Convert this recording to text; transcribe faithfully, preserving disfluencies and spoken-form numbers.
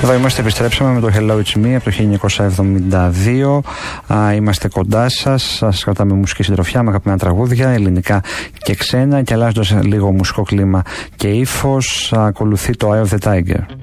Εδώ είμαστε, επιστρέψαμε με το Hello It's Me από το χίλια εννιακόσια εβδομήντα δύο. Α, είμαστε κοντά σας, σας κρατάμε μουσική συντροφιά με αγαπημένα τραγούδια, ελληνικά και ξένα, και αλλάζοντας λίγο μουσικό κλίμα και ύφος, ακολουθεί το Eye of the Tiger.